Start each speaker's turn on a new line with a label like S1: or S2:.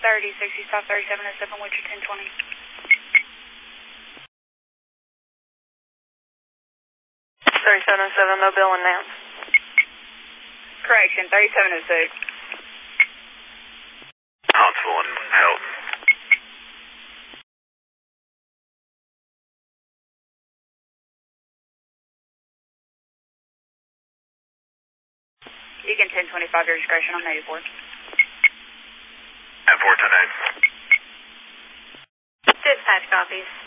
S1: 3060 South 3707, what's your 1020?
S2: Mobile announced.
S1: Correction, 3706.
S3: Huntsville and help.
S1: Beacon 1025, your discretion on 84.
S3: And 410.
S2: Dispatch copies.